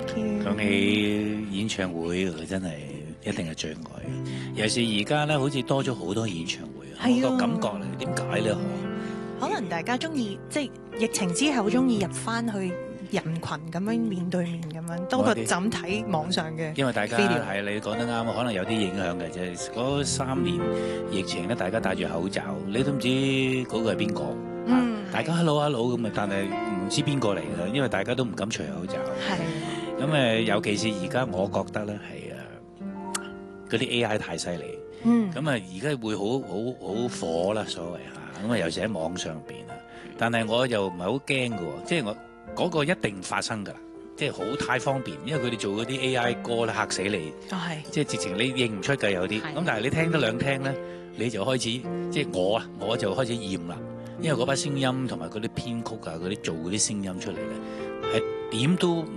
Thank you。 講起演唱會，真係一定係最愛。尤其是而家咧，好似多咗好多演唱會，我個感覺嚟，點解咧？ 可能大家中意即係疫情之後中意入翻去人群咁樣面對面咁樣，多過就咁睇網上嘅。 因為大家係你講得啱，可能有啲影響嘅啫。嗰3年疫情咧，大家戴住口罩，你都唔知嗰個係邊個。大家 hello 咁啊，但係唔知邊個嚟㗎，因為大家都唔敢除口罩。係。咁尤其是而家，我覺得咧係嗰啲 AI 太犀利。咁而家會好火啦，所謂嚇。咁尤其是喺網上邊啊。但係我又唔係好驚嘅喎，即係我嗰個一定發生㗎啦。即係好太方便，因為佢哋做嗰啲 AI 歌咧嚇死你。即係直情你認唔出㗎有啲。咁但係你聽得兩聽咧，你就開始即係我就開始厭啦。因為嗰把聲音同埋嗰啲編曲啊，嗰啲做嗰啲聲音出嚟咧，係點都